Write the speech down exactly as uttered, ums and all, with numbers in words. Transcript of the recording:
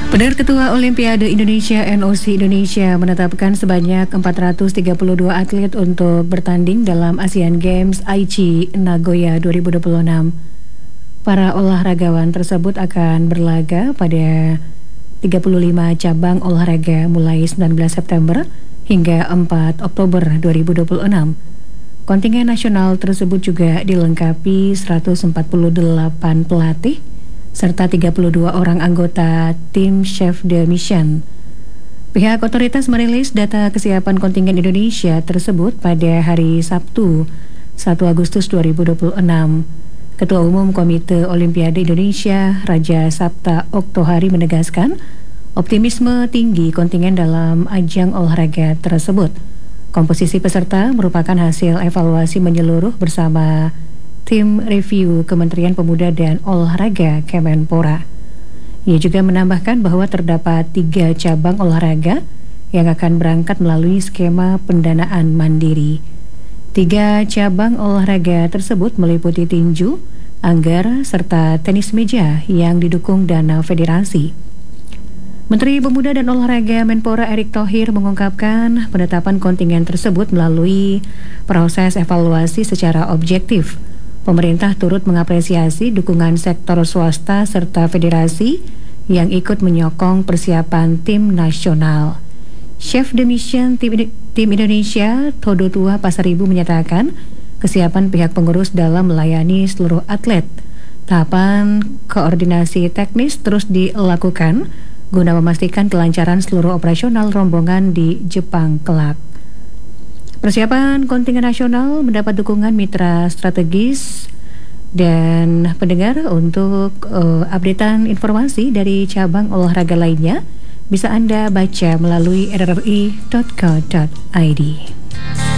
Pendengar, Ketua Olimpiade Indonesia N O C Indonesia menetapkan sebanyak empat ratus tiga puluh dua atlet untuk bertanding dalam Asian Games Aichi Nagoya dua ribu dua puluh enam. Para olahragawan tersebut akan berlaga pada tiga puluh lima cabang olahraga mulai sembilan belas September hingga empat Oktober dua ribu dua puluh enam. Kontingen nasional tersebut juga dilengkapi seratus empat puluh delapan pelatih serta tiga puluh dua orang anggota tim chef de mission. Pihak otoritas merilis data kesiapan kontingen Indonesia tersebut pada hari Sabtu, satu Agustus dua ribu dua puluh enam. Ketua Umum Komite Olimpiade Indonesia, Raja Sabta Oktohari menegaskan, optimisme tinggi kontingen dalam ajang olahraga tersebut. Komposisi peserta merupakan hasil evaluasi menyeluruh bersama tim review Kementerian Pemuda dan Olahraga Kemenpora. Ia juga menambahkan bahwa terdapat tiga cabang olahraga yang akan berangkat melalui skema pendanaan mandiri. Tiga cabang olahraga tersebut meliputi tinju, anggar, serta tenis meja yang didukung dana federasi. Menteri Pemuda dan Olahraga Menpora Erick Thohir mengungkapkan penetapan kontingen tersebut melalui proses evaluasi secara objektif. Pemerintah turut mengapresiasi dukungan sektor swasta serta federasi yang ikut menyokong persiapan tim nasional. Chef de mission tim, tim Indonesia, Todo Tua Pasaribu menyatakan kesiapan pihak pengurus dalam melayani seluruh atlet. Tahapan koordinasi teknis terus dilakukan guna memastikan kelancaran seluruh operasional rombongan di Jepang kelak. Persiapan kontingen nasional mendapat dukungan mitra strategis dan pendengar. Untuk uh, updatean informasi dari cabang olahraga lainnya bisa Anda baca melalui r r i dot co dot i d.